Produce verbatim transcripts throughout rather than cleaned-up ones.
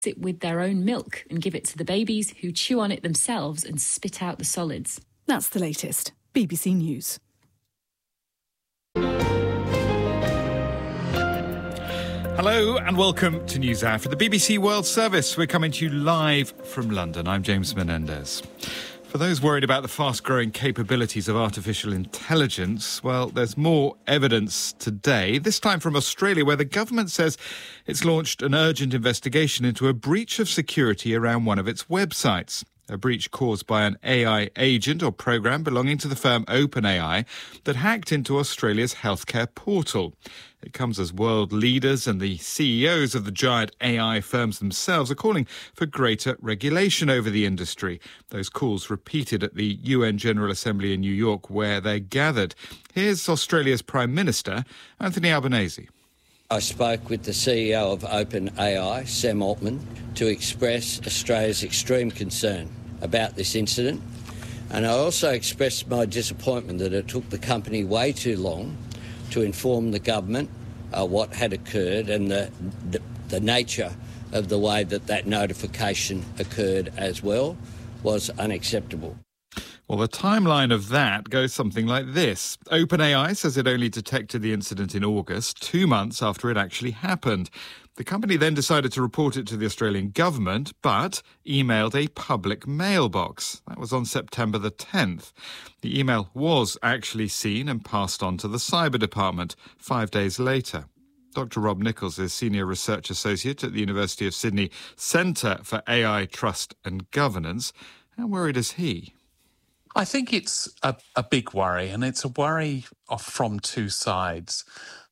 it with their own milk and give it to the babies who chew on it themselves and spit out the solids. That's the latest. B B C News. Hello and welcome to NewsHour for the B B C World Service. We're coming to you live from London. I'm James Menendez. For those worried about the fast-growing capabilities of artificial intelligence, well, there's more evidence today, this time from Australia, where the government says it's launched an urgent investigation into a breach of security around one of its websites. A breach caused by an A I agent or program belonging to the firm OpenAI that hacked into Australia's healthcare portal. It comes as world leaders and the C E Os of the giant A I firms themselves are calling for greater regulation over the industry. Those calls repeated at the U N General Assembly in New York, where they gathered. Here's Australia's Prime Minister, Anthony Albanese. I spoke with the C E O of OpenAI, Sam Altman, to express Australia's extreme concern about this incident. And I also expressed my disappointment that it took the company way too long to inform the government uh, what had occurred and the, the, the nature of the way that that notification occurred as well was unacceptable. Well, the timeline of that goes something like this. OpenAI says it only detected the incident in August, two months after it actually happened. The company then decided to report it to the Australian government, but emailed a public mailbox. That was on September the tenth. The email was actually seen and passed on to the Cyber Department five days later. Doctor Rob Nichols is Senior Research Associate at the University of Sydney Centre for A I Trust and Governance. How worried is he? I think it's a, a big worry, and it's a worry of, from two sides.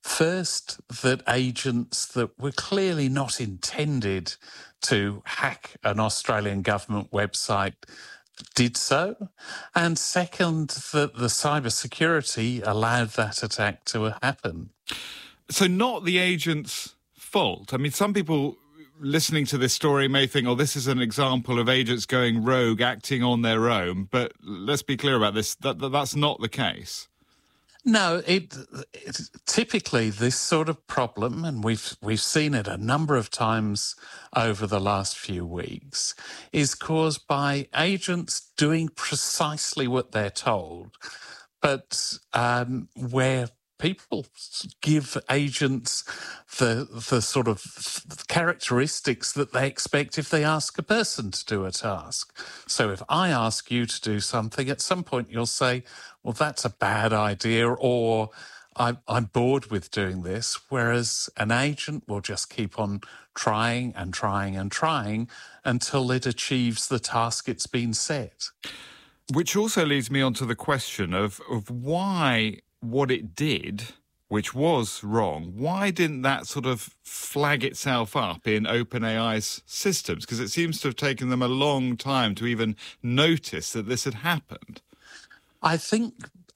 First, that agents that were clearly not intended to hack an Australian government website did so. And second, that the cybersecurity allowed that attack to happen. So not the agent's fault. I mean, some people listening to this story may think, oh, this is an example of agents going rogue, acting on their own. But let's be clear about this, that, that that's not the case. No, it, it typically this sort of problem, and we've we've seen it a number of times over the last few weeks, is caused by agents doing precisely what they're told, but um, where people give agents the the sort of characteristics that they expect if they ask a person to do a task. So if I ask you to do something, at some point you'll say, well, that's a bad idea, or I'm, I'm bored with doing this, whereas an agent will just keep on trying and trying and trying until it achieves the task it's been set. Which also leads me on to the question of, of why what it did, which was wrong, why didn't that sort of flag itself up in OpenAI's systems? Because it seems to have taken them a long time to even notice that this had happened. I think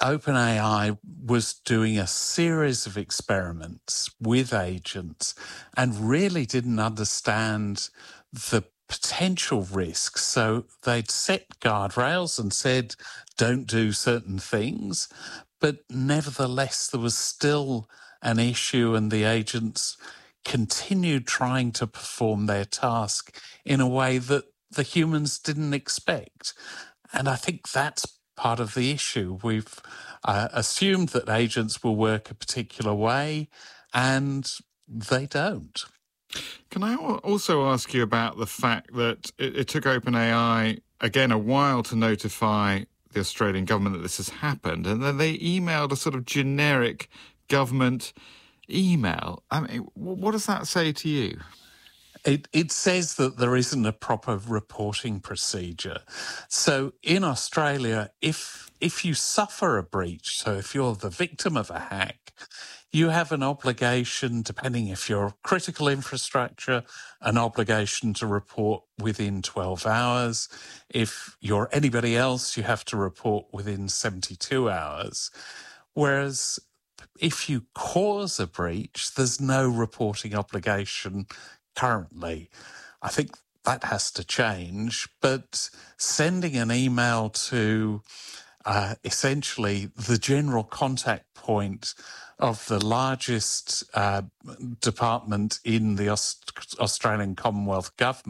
OpenAI was doing a series of experiments with agents and really didn't understand the potential risks. So they'd set guardrails and said, don't do certain things. But nevertheless, there was still an issue, and the agents continued trying to perform their task in a way that the humans didn't expect. And I think that's part of the issue. We've uh, assumed that agents will work a particular way, and they don't. Can I also ask you about the fact that it, it took OpenAI, again, a while to notify the Australian government that this has happened, and then they emailed a sort of generic government email. I mean, what does that say to you? It, it says that there isn't a proper reporting procedure. So in Australia, if if you suffer a breach, so if you're the victim of a hack, you have an obligation, depending if you're critical infrastructure, an obligation to report within twelve hours. If you're anybody else, you have to report within seventy-two hours. Whereas if you cause a breach, there's no reporting obligation currently. I think that has to change, but sending an email to uh, essentially the general contact point of the largest uh, department in the Aust- Australian Commonwealth Government